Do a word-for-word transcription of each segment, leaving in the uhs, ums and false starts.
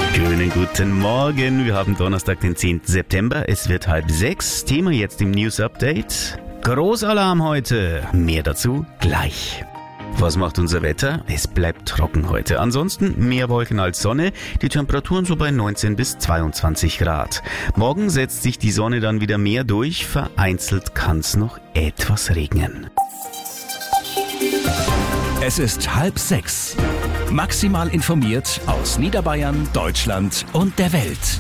Schönen guten Morgen. Wir haben Donnerstag, den zehnten September. Es wird halb sechs. Thema jetzt im News Update. Großalarm heute. Mehr dazu gleich. Was macht unser Wetter? Es bleibt trocken heute. Ansonsten mehr Wolken als Sonne. Die Temperaturen so bei neunzehn bis zweiundzwanzig Grad. Morgen setzt sich die Sonne dann wieder mehr durch. Vereinzelt kann es noch etwas regnen. Es ist halb sechs. Maximal informiert aus Niederbayern, Deutschland und der Welt.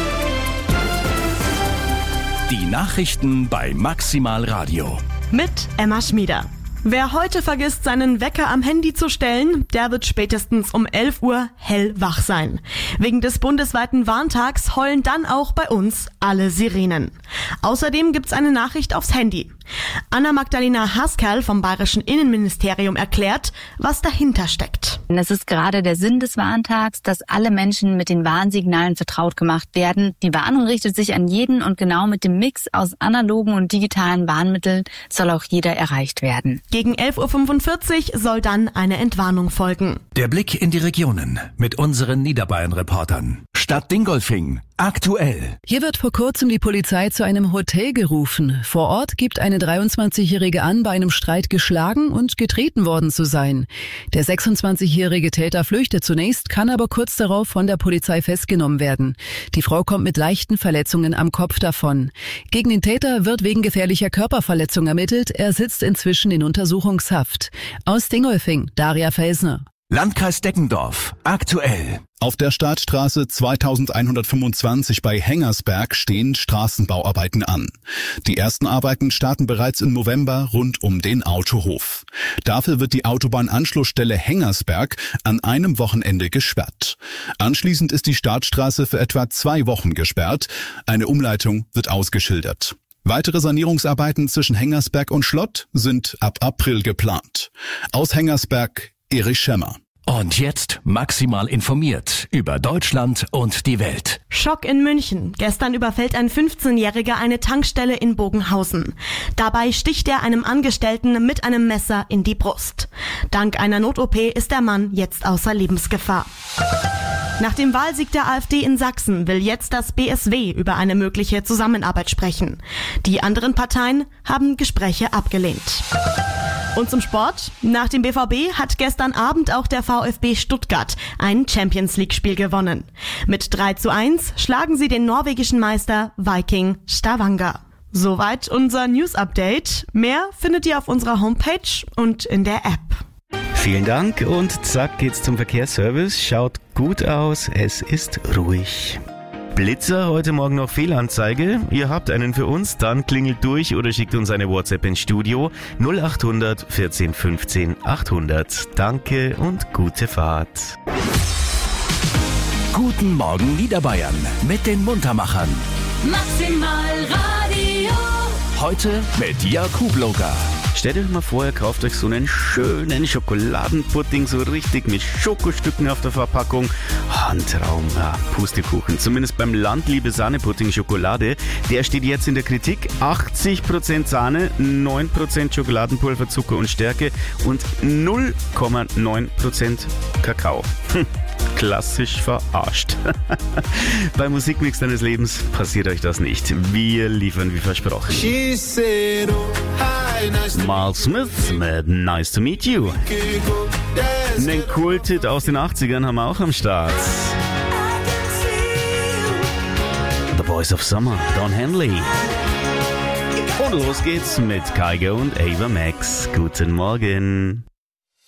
Die Nachrichten bei Maximal Radio. Mit Emma Schmieder. Wer heute vergisst, seinen Wecker am Handy zu stellen, der wird spätestens um elf Uhr hellwach sein. Wegen des bundesweiten Warntags heulen dann auch bei uns alle Sirenen. Außerdem gibt's eine Nachricht aufs Handy. Anna-Magdalena Haskerl vom Bayerischen Innenministerium erklärt, was dahinter steckt. Es ist gerade der Sinn des Warntags, dass alle Menschen mit den Warnsignalen vertraut gemacht werden. Die Warnung richtet sich an jeden und genau mit dem Mix aus analogen und digitalen Warnmitteln soll auch jeder erreicht werden. Gegen elf Uhr fünfundvierzig soll dann eine Entwarnung folgen. Der Blick in die Regionen mit unseren Niederbayern-Reportern. Stadt Dingolfing. Aktuell. Hier wird vor kurzem die Polizei zu einem Hotel gerufen. Vor Ort gibt eine dreiundzwanzigjährige an, bei einem Streit geschlagen und getreten worden zu sein. Der sechsundzwanzigjährige Täter flüchtet zunächst, kann aber kurz darauf von der Polizei festgenommen werden. Die Frau kommt mit leichten Verletzungen am Kopf davon. Gegen den Täter wird wegen gefährlicher Körperverletzung ermittelt. Er sitzt inzwischen in Untersuchungshaft. Aus Dingolfing, Daria Felsner. Landkreis Deggendorf. Aktuell. Auf der Startstraße zweitausendeinhundertfünfundzwanzig bei Hengersberg stehen Straßenbauarbeiten an. Die ersten Arbeiten starten bereits im November rund um den Autohof. Dafür wird die Autobahnanschlussstelle Hengersberg an einem Wochenende gesperrt. Anschließend ist die Startstraße für etwa zwei Wochen gesperrt. Eine Umleitung wird ausgeschildert. Weitere Sanierungsarbeiten zwischen Hengersberg und Schlott sind ab April geplant. Aus Hengersberg, Erich Schemmer. Und jetzt maximal informiert über Deutschland und die Welt. Schock in München. Gestern überfällt ein fünfzehnjähriger eine Tankstelle in Bogenhausen. Dabei sticht er einem Angestellten mit einem Messer in die Brust. Dank einer Not-O P ist der Mann jetzt außer Lebensgefahr. Nach dem Wahlsieg der AfD in Sachsen will jetzt das B S W über eine mögliche Zusammenarbeit sprechen. Die anderen Parteien haben Gespräche abgelehnt. Und zum Sport. Nach dem B V B hat gestern Abend auch der VfB Stuttgart ein Champions-League-Spiel gewonnen. Mit drei zu eins schlagen sie den norwegischen Meister Viking Stavanger. Soweit unser News-Update. Mehr findet ihr auf unserer Homepage und in der App. Vielen Dank und zack geht's zum Verkehrsservice. Schaut gut aus, es ist ruhig. Blitzer, heute Morgen noch Fehlanzeige. Ihr habt einen für uns, dann klingelt durch oder schickt uns eine WhatsApp ins Studio null acht hundert vierzehn fünfzehn achthundert. Danke und gute Fahrt. Guten Morgen Niederbayern mit den Muntermachern. Maximal Radio. Heute mit Jakub Loga. Stellt euch mal vor, ihr kauft euch so einen schönen Schokoladenpudding, so richtig mit Schokostücken auf der Verpackung. Ein Traum, ja, Pustekuchen. Zumindest beim Landliebe Sahnepudding Schokolade. Der steht jetzt in der Kritik. achtzig Prozent Sahne, neun Prozent Schokoladenpulver, Zucker und Stärke und null Komma neun Prozent Kakao. Hm. Klassisch verarscht. Beim Musikmix deines Lebens passiert euch das nicht. Wir liefern wie versprochen. Miles Smith mit Nice to Meet You. Den Kulthit aus den achtzigern haben wir auch am Start. The Voice of Summer, Don Henley. Und los geht's mit Kygo und Ava Max. Guten Morgen.